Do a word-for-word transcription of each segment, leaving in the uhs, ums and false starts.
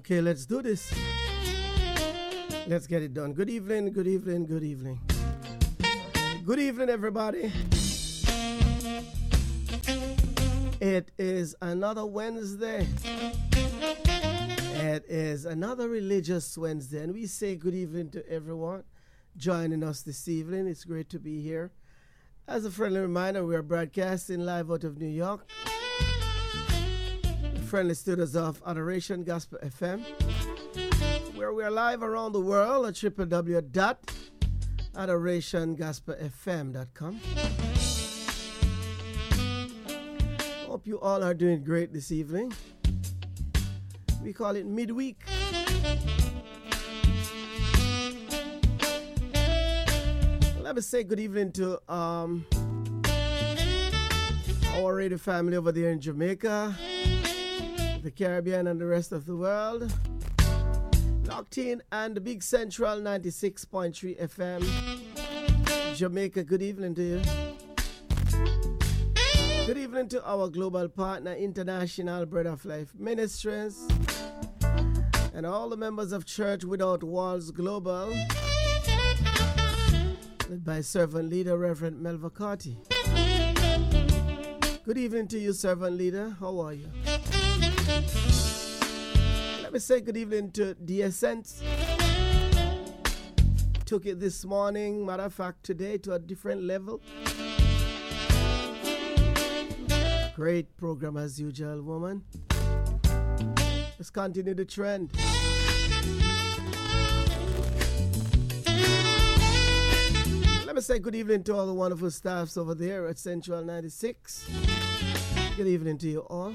Okay, let's do this. Let's get it done. Good evening, good evening, good evening. Good evening, everybody. It is another Wednesday. It is another religious Wednesday, and we say good evening to everyone joining us this evening. It's great to be here. As a friendly reminder, we are broadcasting live out of New York. The friendly studios of Adoration Gospel F M, where we are live around the world at w w w dot adoration gospel f m dot com. Hope you all are doing great this evening. We call it midweek. Let me say good evening to um, our radio family over there in Jamaica, the Caribbean, and the rest of the world. Locked in and the Big Central ninety-six point three F M. Jamaica, good evening to you. Good evening to our global partner, International Bread of Life Ministries, and all the members of Church Without Walls Global, led by servant leader Reverend Melva Carty. Good evening to you, servant leader. How are you? Let me say good evening to the Essence. Took it this morning, matter of fact, today to a different level. Great program as usual, woman. Let's continue the trend. Let me say good evening to all the wonderful staffs over there at Central ninety-six. Good evening to you all.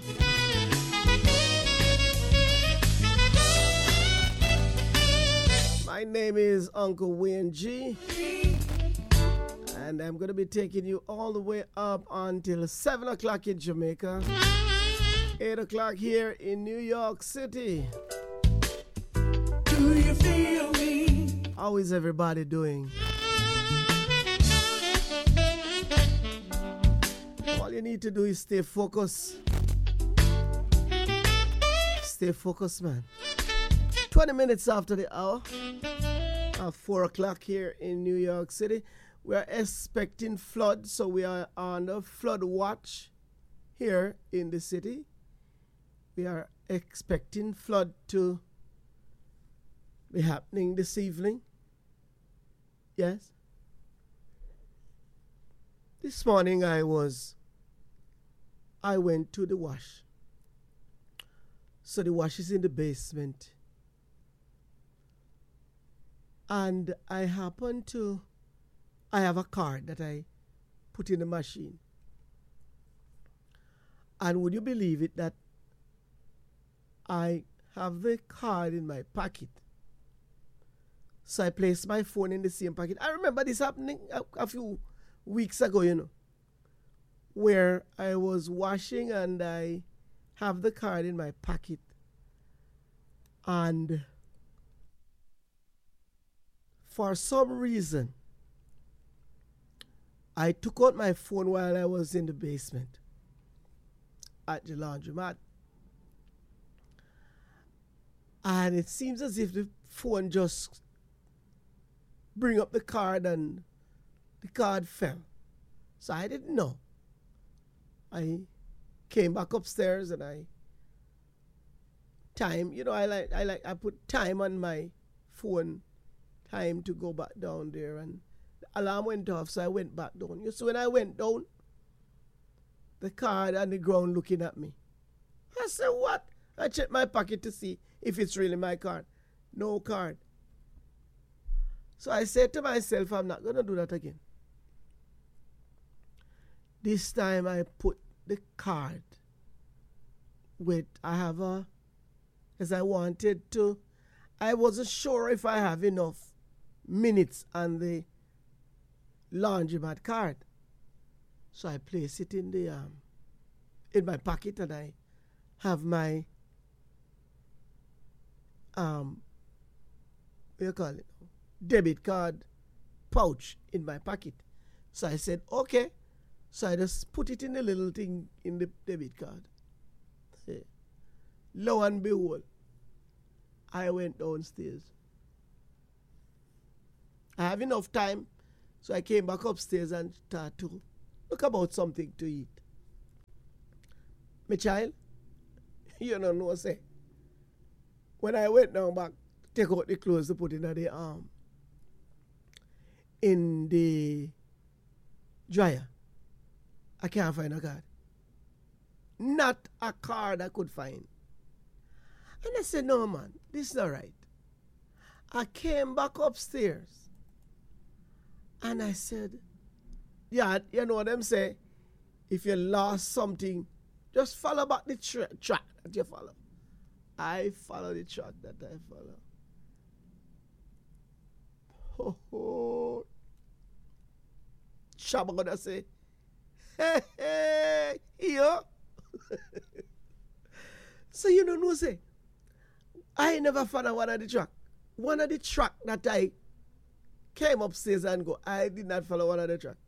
My name is Uncle Wayne G, and I'm going to be taking you all the way up until seven o'clock in Jamaica, eight o'clock here in New York City. Do you feel me? How is everybody doing? All you need to do is stay focused. Stay focused, man. twenty minutes after the hour, uh, four o'clock here in New York City. We are expecting flood, so we are on the flood watch here in the city. We are expecting flood to be happening this evening. Yes. This morning I was, I went to the wash. So the wash is in the basement. And I happened to, I have a card that I put in the machine. And would you believe it that I have the card in my pocket? So I placed my phone in the same pocket. I remember this happening a, a few weeks ago, you know, where I was washing and I have the card in my pocket. And for some reason, I took out my phone while I was in the basement at the laundromat. And it seems as if the phone just bring up the card and the card fell. So I didn't know. I came back upstairs and I time, you know, I like I like I put time on my phone. Time to go back down there, and the alarm went off, so I went back down. You see, when I went down, the card on the ground looking at me. I said, what? I checked my pocket to see if it's really my card. No card. So I said to myself, I'm not going to do that again. This time I put the card with, I have a, as I wanted to, I wasn't sure if I have enough minutes on the laundromat card. So I place it in the um in my pocket, and I have my um what do you call it? Debit card pouch in my pocket. So I said, okay. So I just put it in the little thing in the debit card. Lo and behold, I went downstairs. I have enough time, so I came back upstairs and started to look about something to eat. My child, you don't know, say, when I went down back, take out the clothes to put in the arm, in the dryer, I can't find a card. Not a card I could find. And I said, no, man, this is not right. I came back upstairs and I said, yeah, you know what them say? If you lost something, just follow back the tra- track that you follow. I follow the track that I follow. Ho ho. Shabba gonna say, hey, hey, yo. So you don't know, say, I never found one of the track. One of the track that I came upstairs and go, I did not follow one of the track.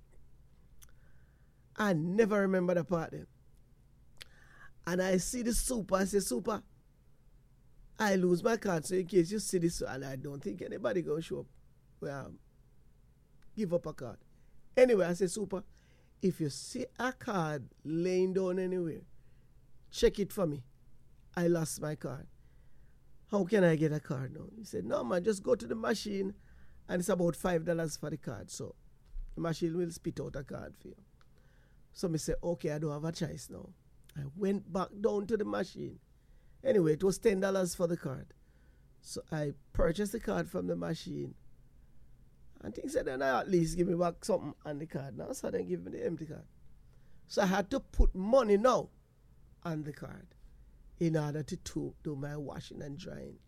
I never remember the part then. And I see the super, I say, super, I lose my card, so in case you see this, and I don't think anybody gonna show up, well, give up a card. Anyway, I say, super, if you see a card laying down anywhere, check it for me. I lost my card. How can I get a card now? He said, no, man, just go to the machine, and it's about five dollars for the card, so the machine will spit out a card for you. So I said, okay, I don't have a choice now. I went back down to the machine. Anyway, it was ten dollars for the card. So I purchased the card from the machine. And things said, then I at least give me back something on the card. Now, so they give me the empty card. So I had to put money now on the card in order to do, do my washing and drying.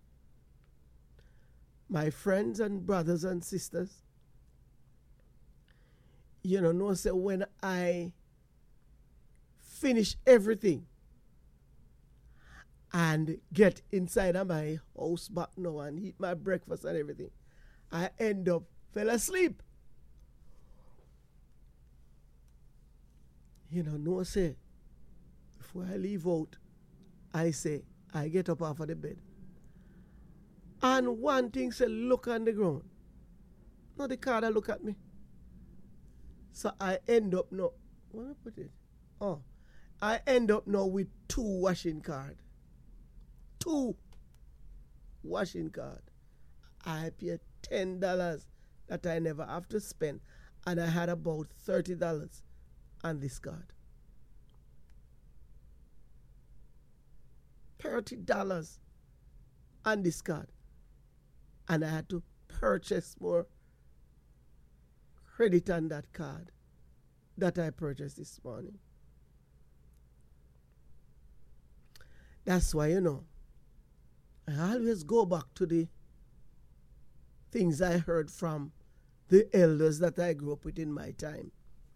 My friends and brothers and sisters, you know, no, say when I finish everything and get inside of my house back now and eat my breakfast and everything, I end up fell asleep. You know, no say, before I leave out, I say, I get up off of the bed. And one thing say, look on the ground. No, the card I look at me. So I end up now, where I put it? Oh, I end up now with two washing card. Two washing card. I pay ten dollars that I never have to spend. And I had about thirty dollars on this card. thirty dollars on this card. And I had to purchase more credit on that card that I purchased this morning. That's why, you know, I always go back to the things I heard from the elders that I grew up with in my time.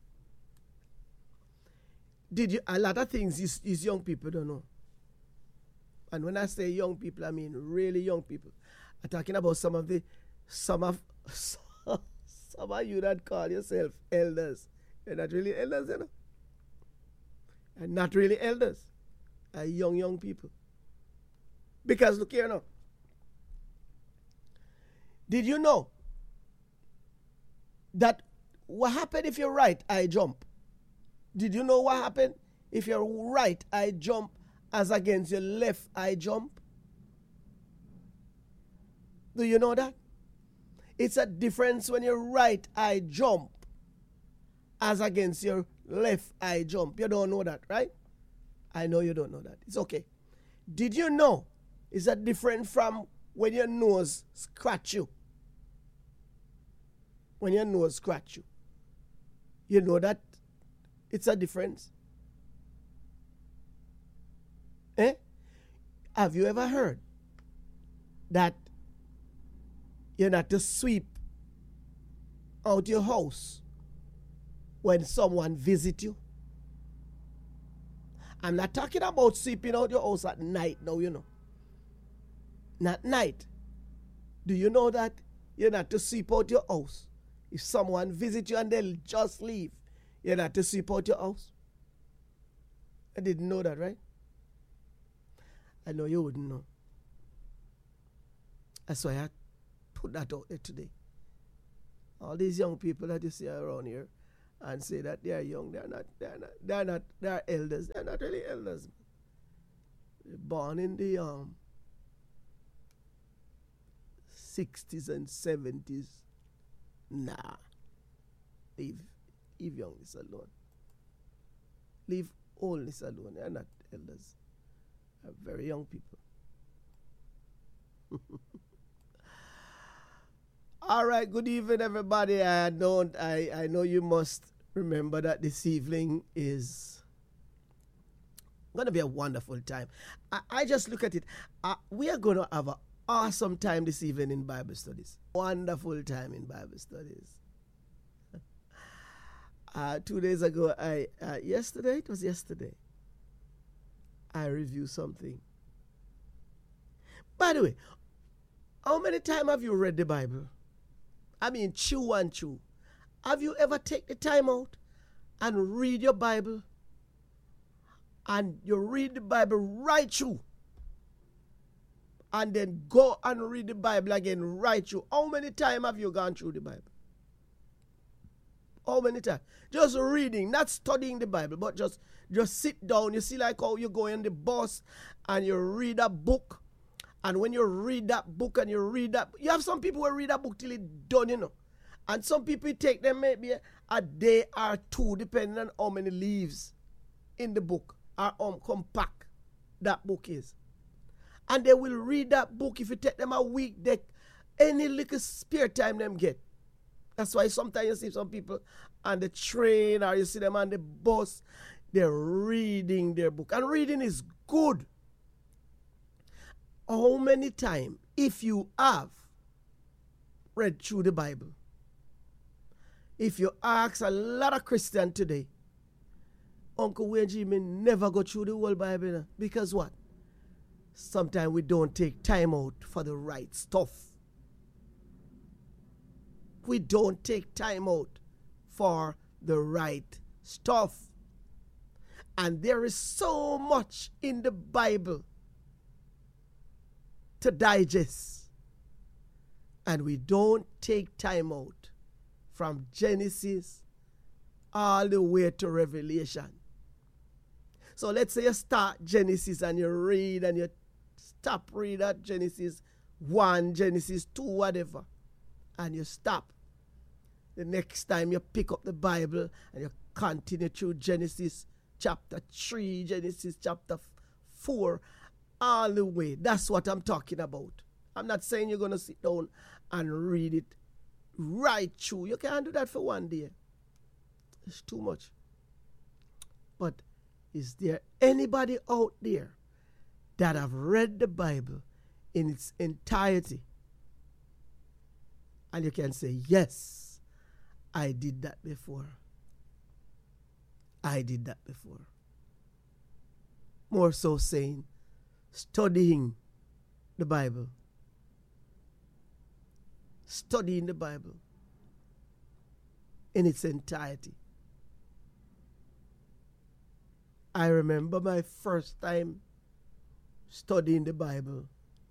Did you, a lot of things is, is young people don't know. And when I say young people, I mean really young people. I'm talking about some of the, some of, some of you that call yourself elders. You're not really elders, you know. And not really elders. Are young, young people. Because look here now. Did you know that what happened if your right eye jump? Did you know what happened if your right eye jump as against your left eye jump? Do you know that? It's a difference when your right eye jump as against your left eye jump. You don't know that, right? I know you don't know that. It's okay. Did you know it's a different from when your nose scratch you? When your nose scratch you. You know that it's a difference? Eh? Have you ever heard that you're not to sweep out your house when someone visits you? I'm not talking about sweeping out your house at night now, you know. Not night. Do you know that you're not to sweep out your house? If someone visits you and they'll just leave, you're not to sweep out your house? I didn't know that, right? I know you wouldn't know. That's why I put that out there today. All these young people that you see around here and say that they are young, they are not, they are not, they are not, they are elders. They are not really elders. They're born in the um sixties and seventies. Nah. Leave, leave youngness alone. Leave oldness alone. They are not elders. They are very young people. All right, good evening, everybody. I don't. I, I know you must remember that this evening is going to be a wonderful time. I, I just look at it. Uh, we are going to have an awesome time this evening in Bible studies. Wonderful time in Bible studies. uh, two days ago, I uh, yesterday, it was yesterday, I reviewed something. By the way, how many times have you read the Bible? I mean, chew and chew. Have you ever take the time out and read your Bible? And you read the Bible right through. And then go and read the Bible again right through. How many times have you gone through the Bible? How many times? Just reading, not studying the Bible, but just, just sit down. You see like how you go in the bus and you read a book. And when you read that book and you read that, you have some people who read that book till it's done, you know. And some people it take them maybe a, a day or two, depending on how many leaves in the book or how compact that book is. And they will read that book. If you take them a week, they any little spare time them get. That's why sometimes you see some people on the train or you see them on the bus, they're reading their book. And reading is good. How many times, if you have read through the Bible, if you ask a lot of Christians today, Uncle Wayne G may never go through the whole Bible, you know? Because what? Sometimes we don't take time out for the right stuff. We don't take time out for the right stuff. And there is so much in the Bible to digest, and we don't take time out from Genesis all the way to Revelation. So let's say you start Genesis and you read and you stop read at Genesis one, Genesis two, whatever, and you stop. The next time you pick up the Bible and you continue through Genesis chapter three, Genesis chapter four, all the way. That's what I'm talking about. I'm not saying you're going to sit down and read it right through. You can't do that for one day. It's too much. But is there anybody out there that have read the Bible in its entirety? And you can say, yes, I did that before. I did that before. More so saying, studying the Bible. Studying the Bible in its entirety. I remember my first time studying the Bible.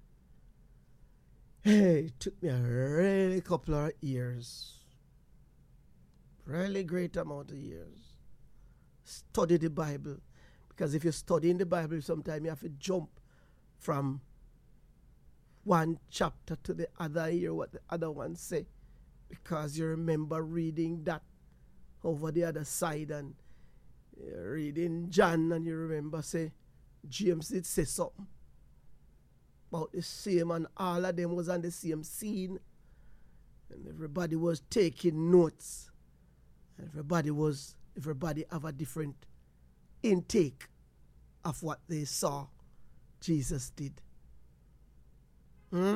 Hey, it took me a really couple of years. Really great amount of years. Study the Bible. Because if you're studying the Bible, sometimes you have to jump from one chapter to the other, hear what the other one say, because you remember reading that over the other side, and you're reading John and you remember say James did say something about the same, and all of them was on the same scene, and everybody was taking notes, and everybody was everybody have a different intake of what they saw Jesus did. Hmm?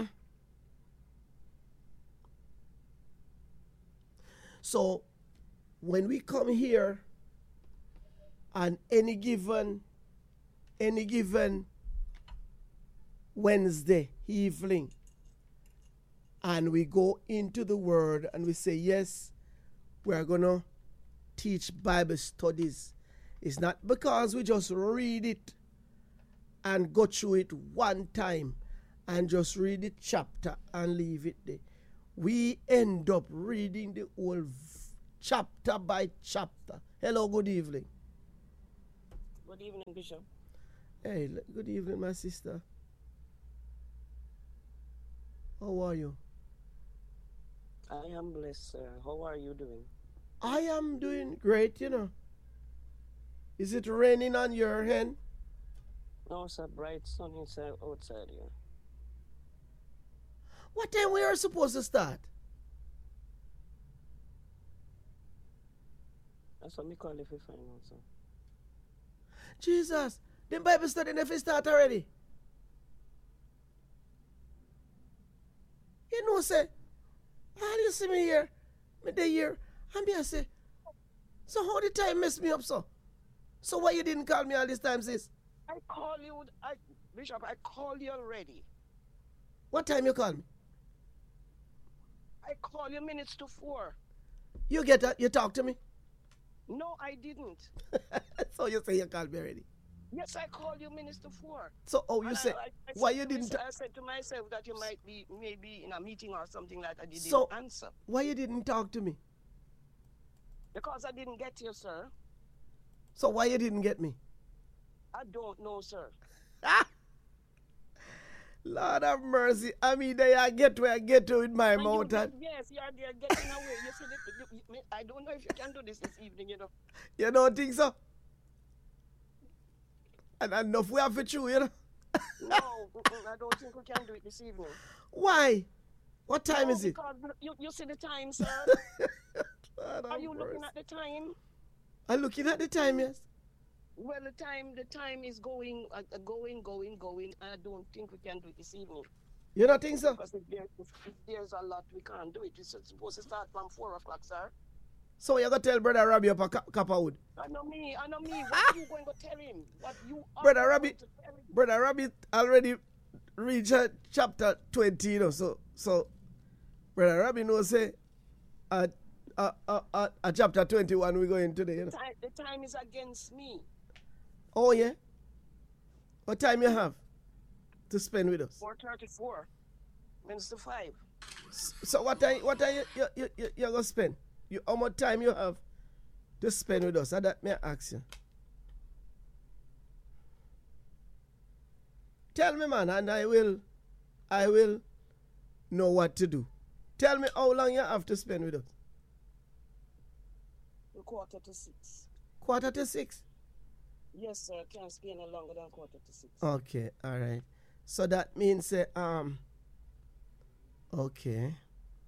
So when we come here on any given any given Wednesday evening, and we go into the Word and we say, yes, we're going to teach Bible studies, it's not because we just read it and go through it one time and just read the chapter and leave it there. We end up reading the whole v- chapter by chapter. Hello, good evening. Good evening, Bishop. Hey, l- good evening, my sister. How are you? I am blessed, sir. How are you doing? I am doing great, you know. Is it raining on your end? No, it's a bright sunny side outside here. What time we are supposed to start? That's what me call if you find out, sir. Jesus, the Bible study never start already. You know, say, how do you see me here? Me dey here. And me I say, so how the time mess me up so? So why you didn't call me all this time, sis? I call you, I, Bishop, I called you already. What time you call me? I call you minutes to four. You get that? You talk to me? No, I didn't. So you say you called me already. Yes, I called you minutes to four. So oh you And say, I, I, I why said you to didn't, myself- ta- I said to myself that you might be maybe in a meeting or something like that. You didn't So- answer. why you didn't talk to me? Because I didn't get you, sir. So why you didn't get me? I don't know, sir. Ah! Lord have mercy. I mean, there I get where I get to with my And you mouth. did- And yes, you are there getting away. You see, that you, you, I don't know if you can do this this evening, you know. you don't think so? And enough we have to chew, you know. No, mm-mm, I don't think we can do it this evening. Why? What time No, is it? because You, you see the time, sir? Lord Are have you looking mercy. at the time? I'm looking at the time, yes. Well, the time, the time is going, uh, uh, going, going, going. And I don't think we can do it this evening You don't think so? because if, there, if, if there's a lot, we can't do it. It's supposed to start from four o'clock, sir. So you're going to tell Brother Robbie up a cu- cup of wood. I know me, I know me. What you going to tell him? What you are Brother going Robbie, to tell him? Brother Robbie already reached uh, chapter twenty, you know. So, so Brother Robbie knows, say, at, uh, uh, uh, at chapter twenty-one we're going today, you know. Time, the time is against me. Oh, yeah? What time you have to spend with us? four thirty-four. Minutes to five. So what are, what are you, you, you, you, you're going to spend? You, how much time you have to spend with us? That may I ask you. Tell me, man, and I will, I will know what to do. Tell me how long you have to spend with us. A quarter to six. Quarter to six? Yes, sir. Can't stay any longer than quarter to six. Okay, all right. So that means, uh, um, okay.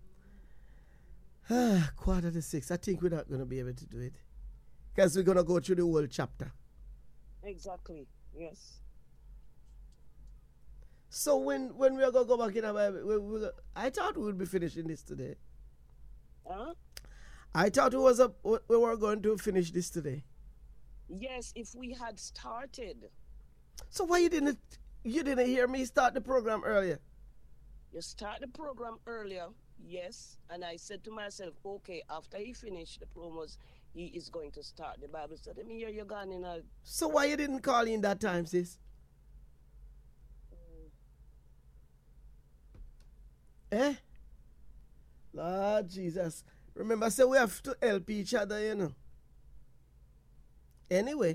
Quarter to six. I think we're not going to be able to do it. Because we're going to go through the whole chapter. Exactly. Yes. So when, when we are going to go back in our Bible, we, we, I thought we would be finishing this today. Huh? I thought we, was a, we were going to finish this today. Yes, if we had started. So why you didn't you didn't hear me start the program earlier? You start the program earlier, yes, and I said to myself, okay, after he finished the promos, he is going to start the Bible study. Me hear you gone in a. So why you didn't call in that time, sis? Eh? Lord Jesus. Remember, say we have to help each other, you know. Anyway,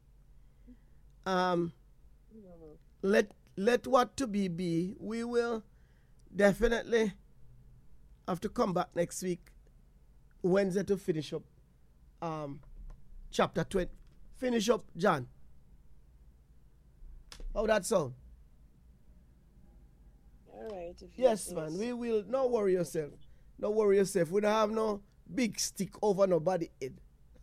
um, let let what to be be. We will definitely have to come back next week, Wednesday, to finish up um chapter twenty. Finish up John. How that sound? All right. If Yes, you man. We will. No worry yourself. No worry yourself. We don't have no big stick over nobody head.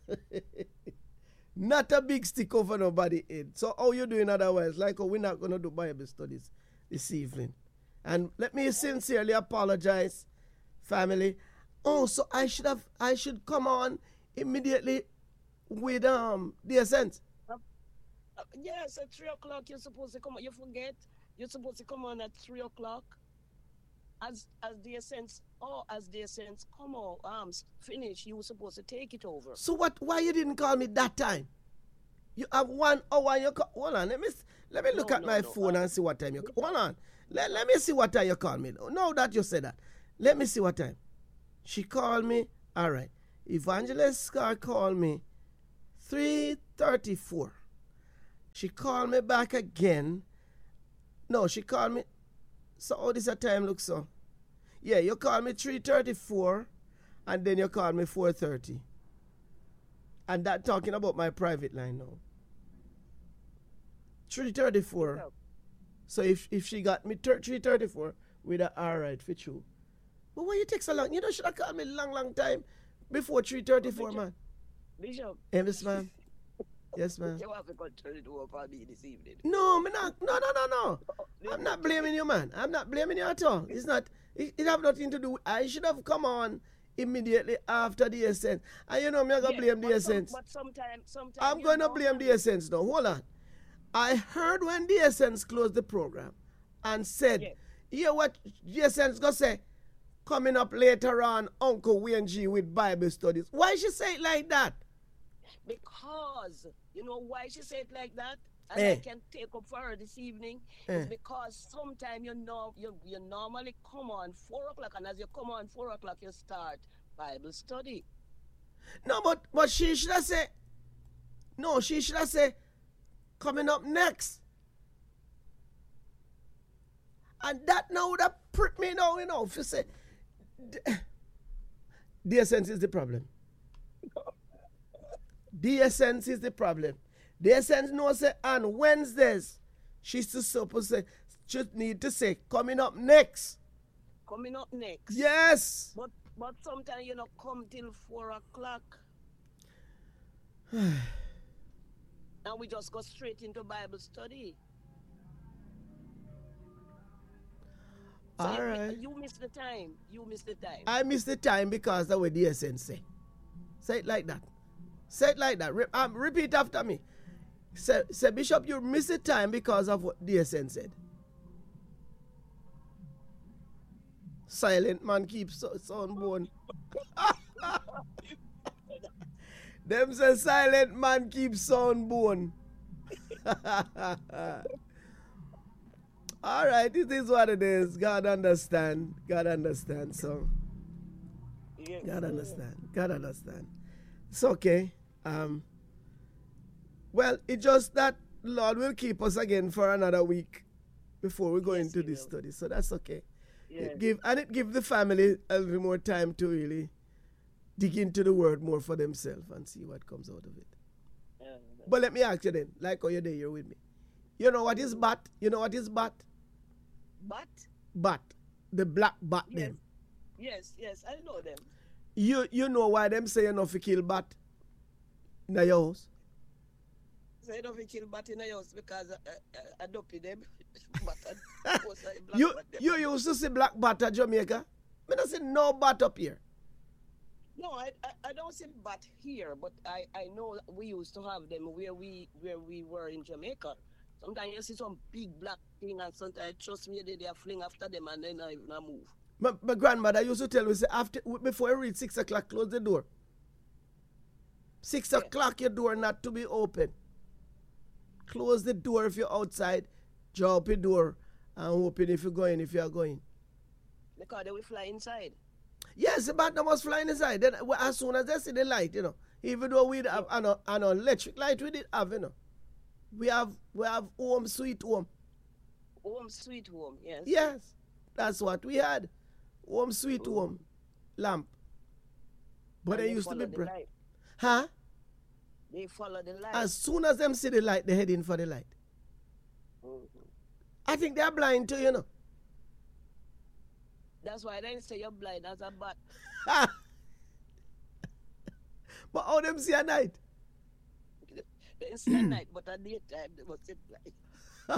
Not a big stick over nobody head. So how you doing otherwise? Like, oh, we're not going to do Bible studies this evening. And let me sincerely apologize, family. Oh, so I should have, I should come on immediately with um the Ascent. Uh, yes, at three o'clock you're supposed to come. You forget you're supposed to come on at three o'clock. As as the Ascents, oh, as the Ascents come on, um, finish. You were supposed to take it over. So what? Why you didn't call me that time? You have one hour. You call, hold on. Let me Let me look No, at no, my no. phone Uh, and see what time you Bishop, call. Hold on. Let, let me see what time you call me. Now that you said that, let me see what time. She called me. All right. Evangelist Scar called me three thirty-four. She called me back again. No, she called me. So how does that time look so? Yeah, you called me three thirty-four and then you called me four thirty. And that talking about my private line now. three thirty-four. Bishop, So if if she got me three thirty-four with a all right for you. But why you take so long? You know, should have called me long, long time before three thirty-four, Bishop, man. Bishop, Hey, Miss ma'am. Yes, ma'am. you have to control it over for me this evening. No, me not. No, no, no, no. Oh, I'm listen not to me. blaming you, man. I'm not blaming you at all. It's not. It, it have nothing to do. With, I should have come on immediately after the essence. And you know me, I gonna Yes, blame the but some, essence. but sometimes, sometimes I'm you going to know, blame the essence now. Hold on. I heard when the essence closed the program and said, Yes. "Hear what the essence gonna say? Coming up later on, Uncle Wayne G with Bible studies." Why she say it like that? Because you know why she said it like that, and Eh. I can take up for her this evening. Eh. Is because sometimes you know you you normally come on four o'clock, and as you come on four o'clock, you start Bible study. No, but but she should have said. No, she should have said, coming up next. And that now would have pricked me now, you know, if you say, the essence is the problem. The essence is the problem. The essence knows say on Wednesdays, she's supposed to say, she need to say, coming up next. Coming up next. Yes. But but sometimes you know come till four o'clock, and we just go straight into Bible study. So All you, right. you miss the time. You miss the time. I miss the time because the way the essence say. Say it like that. Say it like that. Re- um, repeat after me. Say, say, Bishop, you miss the time because of what the essence said. Silent man keeps so, sound bone. Them say silent man keeps sound bone. All right, it is what it is. God understand. God understand. So Yes. God understand. God understand. It's okay. Um. Well, it's just that Lord will keep us again for another week before we go Yes, into He this will. study. So that's okay. Yes. It give and it give the family a little more time to really dig into the word more for themselves and see what comes out of it. Yeah. But let me ask you then, like how you're there, you're with me. You know what is bat? You know what is bat? But Bat. The black bat yes, them. yes, yes, I know them. You you know why them say you not fi kill bat in your house? So you don't kill bat in the house because I, I, I don't pay them. But I, of course I black You bat them. you used to see black bat at Jamaica? Me not see no bat up here. No, I, I I don't see bat here, but I, I know that we used to have them where we where we were in Jamaica. Sometimes you see some big black thing, and sometimes trust me, they they are fling after them and then I even a move. My, my grandmother used to tell me say after before you reach six o'clock, close the door. Six Yeah. o'clock your door not to be open. Close the door if you're outside. Draw up your door and open if you're going if you're going. Because they will fly inside. Yes, the bat must fly inside. Then well, as soon as they see the light, you know, even though we have an, an electric light, we did have, you know. We have we have home sweet home. Home sweet home, yes. Yes, that's what we had. Home sweet home lamp. But And they they used to be follow the bright. light. Huh? They follow the light. As soon as them see the light, they head in for the light. Mhm. I think they're blind too, you know. That's why they say you're blind as a bat. But how them see at night? They see at night, but at daytime they must see blind.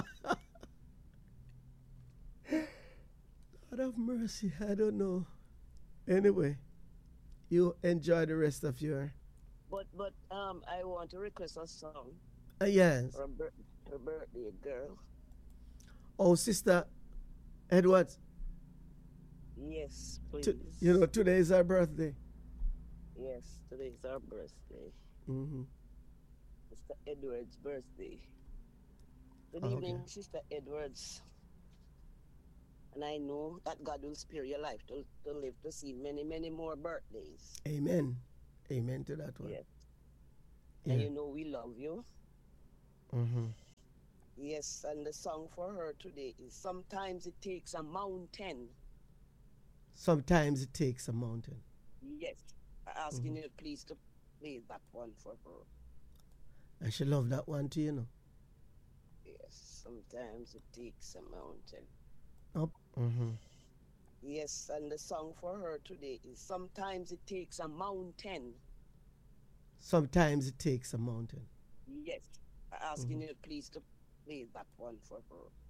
God have mercy, I don't know. Anyway, you enjoy the rest of your. But but um, I want to request a song Uh, yes. for a, bir- a birthday girl. Oh, Sister Edwards, Yes, please. t- you know, today is our birthday. Yes, today is our birthday. hmm Mister Edward's birthday. Good Oh, evening, okay. Sister Edwards. And I know that God will spare your life to, to live to see many, many more birthdays. Amen. Amen to that one. Yes. And Yeah. you know we love you. Mm-hmm. Yes, and the song for her today is Sometimes It Takes a Mountain. Sometimes it takes a mountain. Yes. Asking Mm-hmm. you please to play that one for her. And she loved that one too, you know. Yes. Sometimes it takes a mountain. Up. Mm-hmm. Yes, and the song for her today is Sometimes It Takes a Mountain. Sometimes it takes a mountain. Yes. Mm-hmm. Asking you please to play that one for her.